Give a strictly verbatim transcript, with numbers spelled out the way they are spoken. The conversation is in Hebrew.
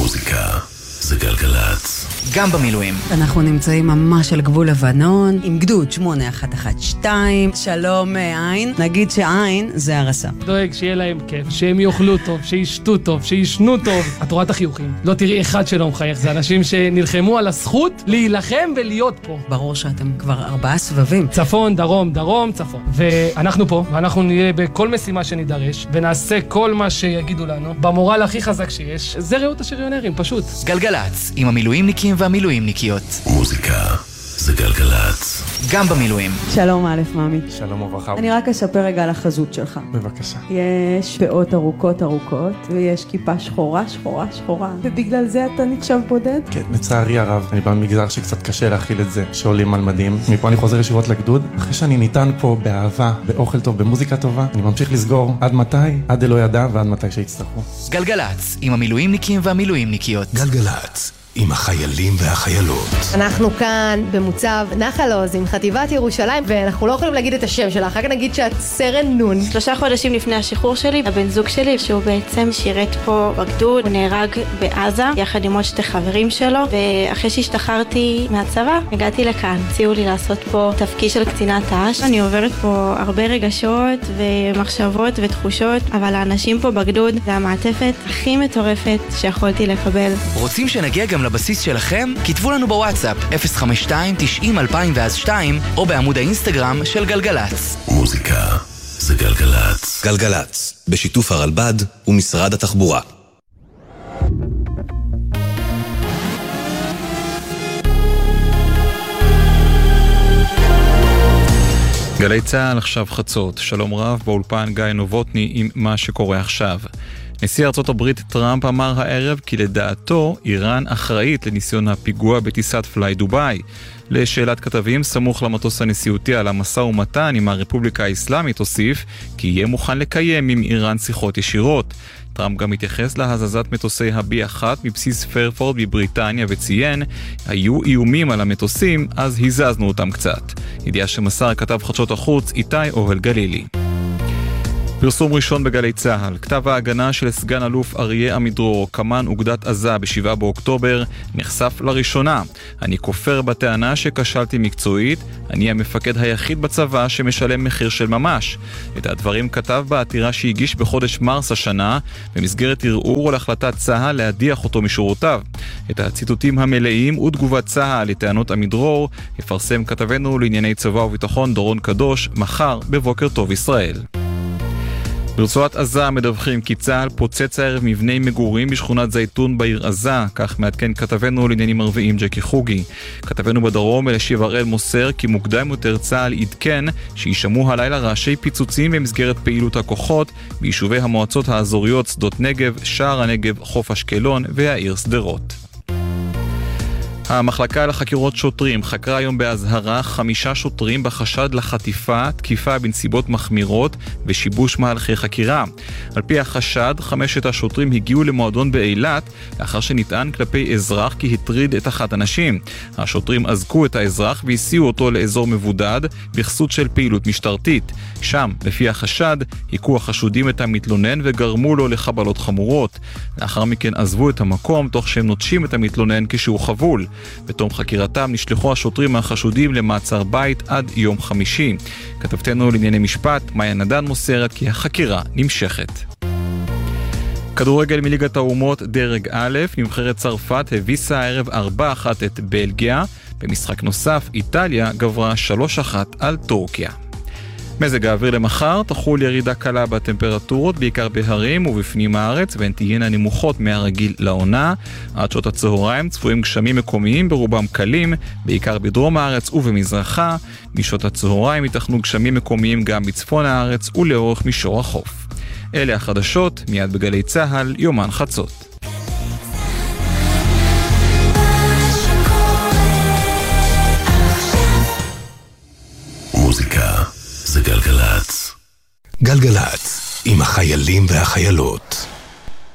מוזיקה זה גלגלץ. גם במילואים. אנחנו נמצאים ממש על גבול לבנון, עם גדוד שמונה אחת אחת שתיים. שלום עין. נגיד שעין זה הרסה. דואג שיהיה להם כיף, שהם יאכלו טוב, שישתו טוב, שישנו טוב. את רואה את החיוכים. לא תראי אחד שלא מחייך. זה אנשים שנלחמו על הזכות להילחם ולהיות פה. ברור שאתם כבר ארבעה סבבים. צפון, דרום, דרום, צפון. ואנחנו פה, ואנחנו נהיה בכל משימה שנידרש, ונעשה כל מה שיגידו לנו, במורל הכי חזק שיש. זה ראות השריונרים, פשוט. גלגלץ, עם המילואימניקים והמילואימניקיות. מוזיקה זה גלגלץ. גם במילואים. שלום א' ממי. שלום וברכה. אני רק אספר רגע על החזות שלך. בבקשה. יש פאות ארוכות ארוכות, ויש כיפה שחורה שחורה שחורה, ובגלל זה אתה נחשב בודד? כן, לצערי הרב. אני במגזר שקצת קשה להכיל את זה, שעולים על מדים. מפה אני חוזר ישירות לגדוד. אחרי שאני ניתן פה באהבה, באוכל טוב, במוזיקה טובה, אני ממשיך לסגור עד מתי, עד אלוה ידע ועד מתי שיצטרכו. גלגלץ, עם המילואימניקים והמילואימניקיות. גלגלץ, עם החיילים והחיילות. אנחנו כאן במוצב נחל עוז עם חטיבת ירושלים, ואנחנו לא יכולים להגיד את השם שלה, אחר כך נגיד שאת סרן נון. שלושה חודשים לפני השחרור שלי, הבן זוג שלי, שהוא בעצם שירת פה בגדוד, הוא נהרג בעזה, יחד עם עוד שתי חברים שלו, ואחרי שהשתחררתי מהצבא, הגעתי לכאן. הציעו לי לעשות פה תפקיד של קצינת ת"ש. אני עוברת פה הרבה רגשות ומחשבות ותחושות, אבל האנשים פה בגדוד זה המעטפת הכי מטורפת שיכולתי לקבל. רוצים שנגיע גם לבסיס שלכם? כתבו לנו בוואטסאפ אפס חמש שתיים תשעים אלפיים ואז שתיים או בעמוד האינסטגרם של גלגלץ. מוזיקה זה גלגלץ. גלגלץ, בשיתוף הרלב"ד ומשרד התחבורה. גלי צהל עכשיו חצות. שלום רב, באולפן גיא נובוטני עם מה שקורה עכשיו. נשיא ארצות הברית טראמפ אמר הערב כי לדעתו איראן אחראית לניסיון הפיגוע בטיסת פליי דוביי. לשאלת כתבים סמוך למטוס הנשיאותי על המשא ומתן עם הרפובליקה האסלאמית הוסיף כי יהיה מוכן לקיים עם איראן שיחות ישירות. טראמפ גם התייחס להזזת מטוסי הבי אחת מבסיס פרפורד בבריטניה וציין, היו איומים על המטוסים, אז הזזנו אותם קצת. ידיעה שמסר כתב חדשות החוץ איתי אוהל גלילי. פרסום ראשון בגלי צהל, כתב ההגנה של סגן אלוף אריה עמידרור, קמן אוגדת עזה בשבעה באוקטובר, נחשף לראשונה. אני כופר בטענה שכשלתי מקצועית, אני המפקד היחיד בצבא שמשלם מחיר של ממש. את הדברים כתב בעתירה שהגיש בחודש מרס השנה, במסגרת ערעור על החלטת צהל להדיח אותו משורותיו. את הציטוטים המלאים ותגובת צהל לטענות עמידרור, יפרסם כתבנו לענייני צבא וביטחון דורון קדוש, מחר בבוקר טוב ישראל. ברצועת עזה מדווחים כי צהל פוצץ הערב מבני מגורים בשכונת זייתון בעיר עזה, כך מעדכן כתבנו לעניינים ערביים ג'קי חוגי. כתבנו בדרום אלישיב הראל מוסר כי מוקדם יותר צהל עדכן שישמעו הלילה רעשי פיצוצים במסגרת פעילות הכוחות ביישובי המועצות האזוריות שדות נגב, שער הנגב, חוף אשקלון והעיר שדרות. המחלקה לחקירות שוטרים חקרה היום בהזהרה חמישה שוטרים בחשד לחטיפה, תקיפה בנסיבות מחמירות ושיבוש מהלכי חקירה. על פי החשד, חמשת השוטרים הגיעו למועדון באילת לאחר שנטען כלפי אזרח כי הטריד את אחת הנשים. השוטרים אזקו את האזרח והסיעו אותו לאזור מבודד בכסות של פעילות משטרתית. שם, לפי החשד, הכו החשודים את המתלונן וגרמו לו לחבלות חמורות. לאחר מכן עזבו את המקום תוך שהם נוטשים את המתלונן כשהוא חבול. בתום חקירתם נשלחו השוטרים החשודים למעצר בית עד יום חמישי. כתבתנו לענייני משפט, מאיה נדן מוסרת כי החקירה נמשכת. כדורגל מליגת האומות דרג א', נבחרת צרפת הביסה הערב ארבע אחת את בלגיה. במשחק נוסף, איטליה גברה שלוש אחת על טורקיה. מזג האוויר למחר, תחול ירידה קלה בטמפרטורות, בעיקר בהרים ובפנים הארץ, והן תהיינה נמוכות מהרגיל לעונה. עד שעות הצהריים צפויים גשמים מקומיים ברובם קלים, בעיקר בדרום הארץ ובמזרחה. משעות הצהריים ייתכנו גשמים מקומיים גם בצפון הארץ ולאורך מישור החוף. אלה החדשות, מיד בגלי צהל, יומן חצות. מוזיקה זה גלגלץ. גלגלץ, עם החיילים והחיילות.